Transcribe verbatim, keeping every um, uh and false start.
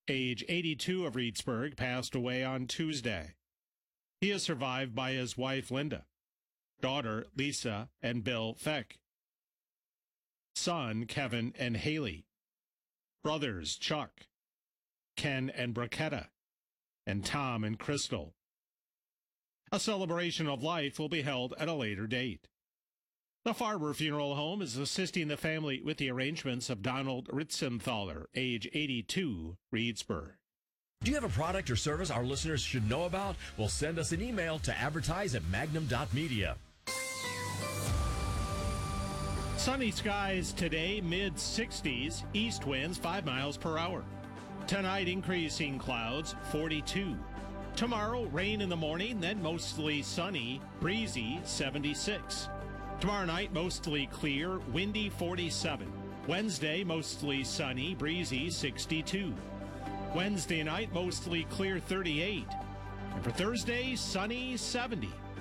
age eighty-two of Reedsburg, passed away on Tuesday. He is survived by his wife, Linda, daughter, Lisa, and Bill Feck, son, Kevin and Haley, brothers, Chuck, Ken and Bracketta, and Tom and Crystal. A celebration of life will be held at a later date. The Farber Funeral Home is assisting the family with the arrangements of Donald Ritzenthaler, age eighty-two, Reedsburg. Do you have a product or service our listeners should know about? Well, send us an email to advertise at magnum dot media. Sunny skies today, mid sixties, east winds five miles per hour. Tonight, increasing clouds, forty-two. Tomorrow, rain in the morning, then mostly sunny, breezy, seventy-six. Tomorrow night, mostly clear, windy, forty-seven. Wednesday, mostly sunny, breezy, sixty-two. Wednesday night, mostly clear, thirty-eight. And for Thursday, sunny, seventy.